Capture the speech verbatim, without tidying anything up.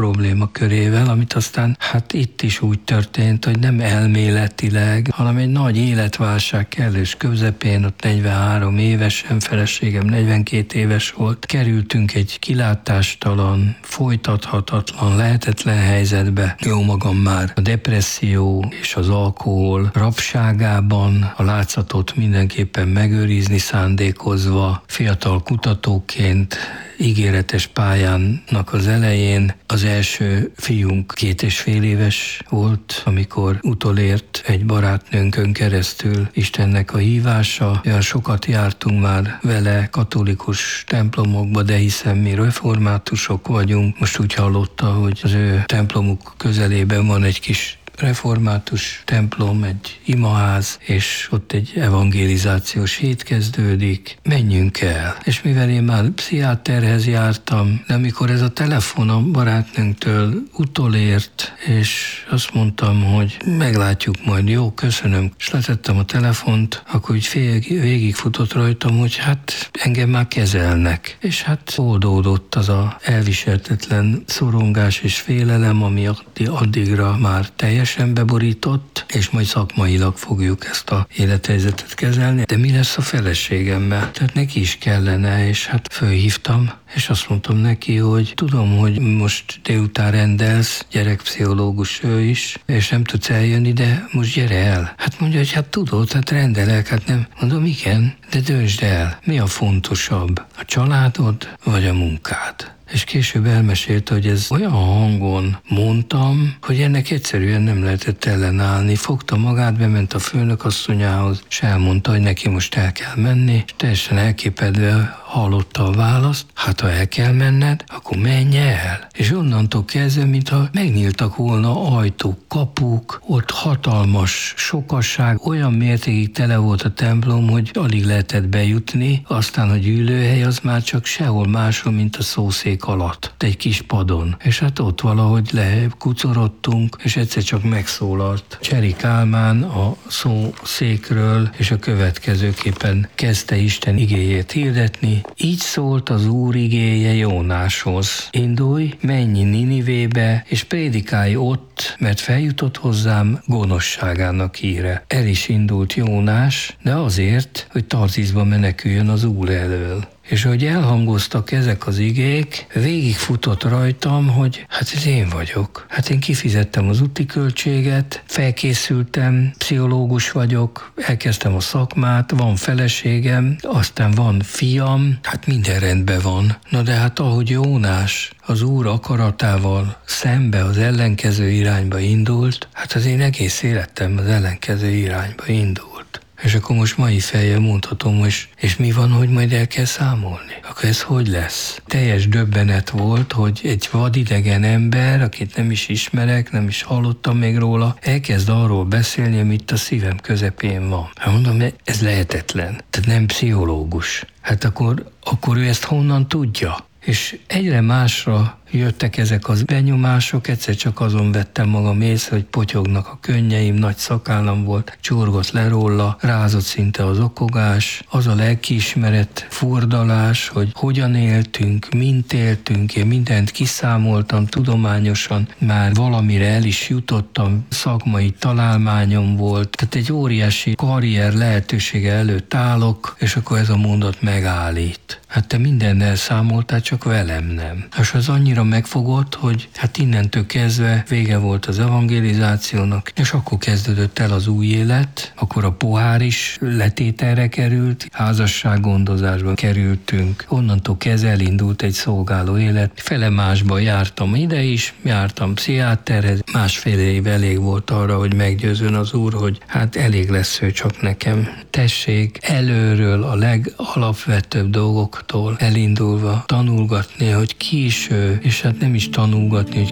probléma körével, amit aztán hát itt is úgy történt, hogy nem elméletileg, hanem egy nagy életválság kellős közepén, ott negyvenhárom évesen, feleségem negyvenkét éves volt, kerültünk egy kilátástalan, folytathatatlan, lehetetlen helyzetbe. Jó magam már a depresszió és az alkohol rabságában a látszatot mindenképpen megőrizni szándékozva, fiatal kutatóként, ígéretes pályának az elején. Az első fiunk két és fél éves volt, amikor utolért egy barátnőnkön keresztül Istennek a hívása. Olyan sokat jártunk már vele katolikus templomokba, de hiszen mi reformátusok vagyunk. Most úgy hallotta, hogy az ő templomuk közelében van egy kis református templom, egy imaház, és ott egy evangelizációs hét kezdődik, menjünk el. És mivel én már pszichiáterhez jártam, de amikor ez a telefon a barátnőnktől utolért, és azt mondtam, hogy meglátjuk majd, jó, köszönöm, és letettem a telefont, akkor úgy végigfutott rajtam, hogy hát engem már kezelnek. És hát oldódott az a elviselhetetlen szorongás és félelem, ami addigra már teljes teljesen beborított, és majd szakmailag fogjuk ezt a élethelyzetet kezelni. De mi lesz a feleségemmel? Tehát neki is kellene, és hát fölhívtam, és azt mondtam neki, hogy tudom, hogy most délután rendelsz, gyerekpszichológus ő is, és nem tudsz eljönni, de most gyere el. Hát mondja, hogy hát tudod, hát rendelek, hát nem. Mondom, igen, de döntsd el, mi a fontosabb, a családod vagy a munkád? És később elmesélte, hogy ez olyan hangon mondtam, hogy ennek egyszerűen nem lehetett ellenállni. Fogta magát, bement a főnök asszonyához, és elmondta, hogy neki most el kell menni, és teljesen elképedve hallotta a választ, hát ha el kell menned, akkor menj el. És onnantól kezdve, mintha megnyíltak volna ajtók, kapuk, ott hatalmas sokasság, olyan mértékig tele volt a templom, hogy alig lehetett bejutni, aztán a gyűlőhely az már csak sehol máshol, mint a szószék alatt, egy kis padon. És hát ott valahogy lekucorodtunk, és egyszer csak megszólalt Cseri Kálmán a szószékről, és a következőképpen kezdte Isten igéjét hirdetni. Így szólt az Úr igéje Jónáshoz: indulj, menj Ninivébe, és prédikálj ott, mert feljutott hozzám gonoszságának híre. El is indult Jónás, de azért, hogy Tarziszba meneküljön az Úr elől. És ahogy elhangoztak ezek az igék, végigfutott rajtam, hogy hát ez én vagyok. Hát én kifizettem az úti költséget, felkészültem, pszichológus vagyok, elkezdtem a szakmát, van feleségem, aztán van fiam, hát minden rendben van. Na de hát ahogy Jónás az Úr akaratával szembe az ellenkező irányba indult, hát az én egész életem az ellenkező irányba indult. És akkor most mai fejjel mondhatom, hogy és mi van, hogy majd el kell számolni? Akkor ez hogy lesz? Teljes döbbenet volt, hogy egy vadidegen ember, akit nem is ismerek, nem is hallottam még róla, elkezd arról beszélni, amit a szívem közepén van. Hát mondom, ez lehetetlen. Tehát nem pszichológus. Hát akkor, akkor ő ezt honnan tudja? És egyre másra jöttek ezek az benyomások, egyszer csak azon vettem magam észre, hogy potyognak a könnyeim, nagy szakállam volt, csorgott le róla, rázott szinte az okogás, az a lelkiismeret furdalás, hogy hogyan éltünk, mint éltünk, én mindent kiszámoltam tudományosan, már valamire el is jutottam, szakmai találmányom volt, tehát egy óriási karrier lehetősége előtt állok, és akkor ez a mondat megállít. Hát te mindennel számoltál, csak velem nem. És az annyira megfogott, hogy hát innentől kezdve vége volt az evangelizációnak, és akkor kezdődött el az új élet, akkor a pohár is letételre került, házassággondozásba kerültünk, onnantól kezdve elindult egy szolgáló élet. Fele másba jártam ide is, jártam pszichiáterhez, másfél év elég volt arra, hogy meggyőzön az Úr, hogy hát elég lesz ő csak nekem. Tessék előről a legalapvetőbb dolgoktól elindulva tanulgatni, hogy ki is ő, és hát nem is tanulgatni, hogy